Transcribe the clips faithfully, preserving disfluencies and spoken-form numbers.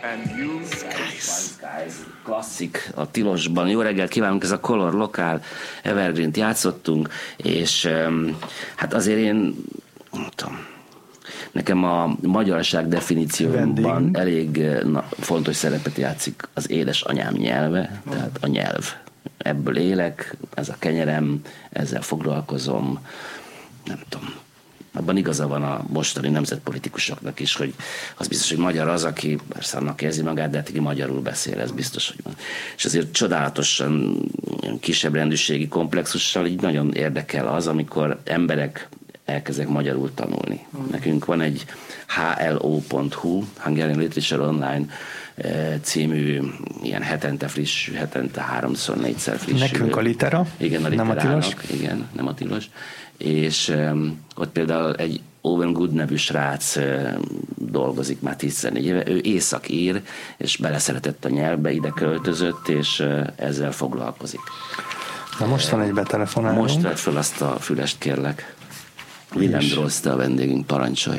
Klasszik a Tilosban. Jó reggelt kívánunk, ez a Color Lokál, Evergreen-t játszottunk, és hát azért én, nem tudom, nekem a magyarság definícióban elég na, fontos szerepet játszik az édesanyám nyelve, tehát a nyelv. Ebből élek, ez a kenyerem, ezzel foglalkozom, nem tudom. Abban igaza van a mostani nemzetpolitikusoknak is, hogy az biztos, hogy magyar az, aki persze annak érzi magát, de hát aki magyarul beszél, ez biztos, hogy van. És azért csodálatosan kisebb rendűségi komplexussal így nagyon érdekel az, amikor emberek elkezdek magyarul tanulni. Mm. Nekünk van egy há el o pont hú, Hungarian Literature Online című, ilyen hetente friss, hetente háromszor, négyszer friss. Nekünk a litera, igen, a nem a tilos. Igen, nem a tilos. És um, ott például egy Owen Good nevű srác uh, dolgozik már tizennégy éve, ő északír, és beleszeretett a nyelvbe, ide költözött, és uh, ezzel foglalkozik. Na most van egy betelefonálunk. Most vedd fel azt a fülest, kérlek. Willem Drozd, te a vendégünk, parancsolj.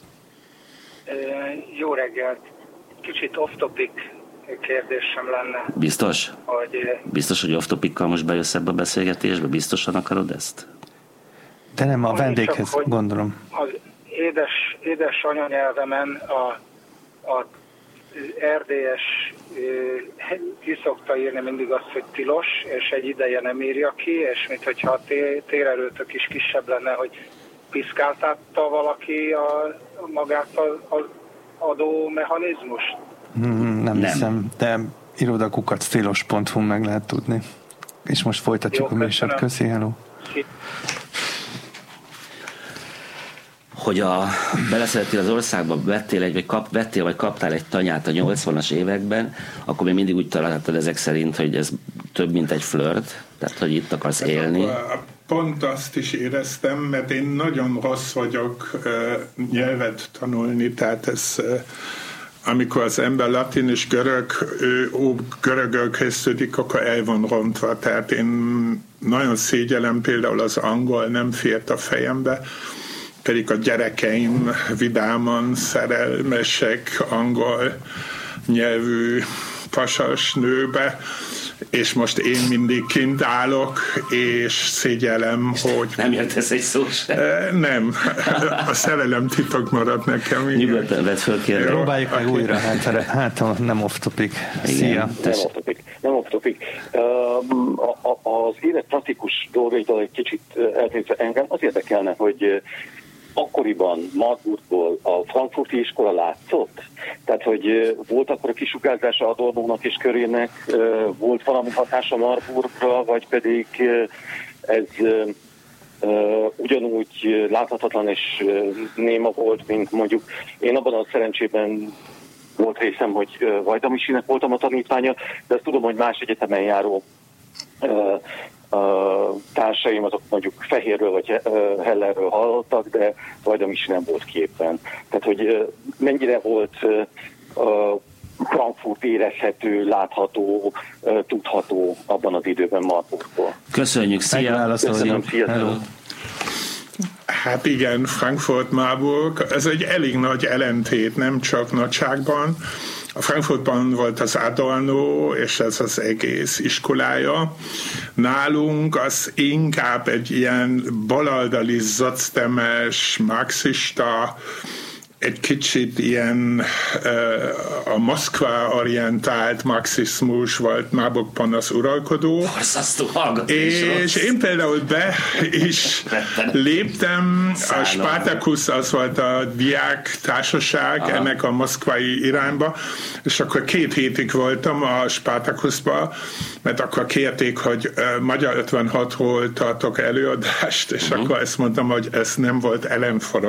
Jó reggelt. Kicsit off-topic kérdésem lenne. Biztos? Hogy... Biztos, hogy off-topikkal most bejössz ebbe a beszélgetésbe? Biztosan akarod ezt? De nem a vendéghez, csak, gondolom. Az édes, édes anyanyelvemen a, a erdélyes ki szokta írni mindig azt, hogy tilos, és egy ideje nem írja ki, és minthogyha a térerőtök is kisebb lenne, hogy piszkáltatta valaki a, magát az adó mechanizmust? Hmm, nem, nem hiszem, de irodakukat tilos pont hu meg lehet tudni. És most folytatjuk Jó, a műsort. Köszi, hello! Hogy a, beleszerettél az országba, vettél, egy, vagy kap, vettél vagy kaptál egy tanyát a nyolcvanas években, akkor még mindig úgy találtad ezek szerint, hogy ez több, mint egy flört, tehát hogy itt akarsz élni. Pont azt is éreztem, mert én nagyon rossz vagyok uh, nyelvet tanulni, tehát ez uh, amikor az ember latin és görög, ő, ó, görögöl kezdődik, akkor el van rontva, tehát én nagyon szégyellem, például az angol nem fért a fejembe, pedig a gyerekeim vidáman szerelmesek angol nyelvű pasas nőbe, és most én mindig kint állok, és szégyellem, hogy... Nem értesz egy szó sem. Nem. A szerelem titok maradt nekem. Nyugodtan vedd föl, kérlek. Próbáljuk meg újra, hát, hát nem off-topic. Szia. Nem off-topic. Nem off-topic. Az élet praktikus dolgaitól egy kicsit eltérve engem az érdekelne, hogy akkoriban Marburgból a frankfurti iskola látszott? Tehát, hogy volt akkor a kisugárzása Adornónak és körének, volt valami hatása Marburgra, vagy pedig ez ugyanúgy láthatatlan és néma volt, mint mondjuk én abban a szerencsében volt részem, hogy Vajdamisinek voltam a tanítványa, de azt tudom, hogy más egyetemen járó a társaim azok mondjuk Fehérről vagy Hellerről hallottak, de Vajdamisi nem volt képen. Tehát, hogy mennyire volt Frankfurt érezhető, látható, tudható abban az időben Marburgból. Köszönjük, szia! Köszönöm, szia! Hát igen, Frankfurt-Marburg, ez egy elég nagy ellentét, nem csak nagyságban. A Frankfurtban volt az Adorno, és ez az egész iskolája. Nálunk az inkább egy ilyen baloldali, zocdemes, marxista, egy kicsit ilyen uh, a Moszkva orientált marxizmus volt Marburgban az uralkodó. És én például be is léptem, a Spartacus az volt a diák társaság Aha. ennek a moszkvai irányba, és akkor két hétig voltam a Spartacusba, mert akkor kérték, hogy uh, Magyar ötvenhatról tartok előadást, és uh-huh. akkor ezt mondtam, hogy ez nem volt ellenforog.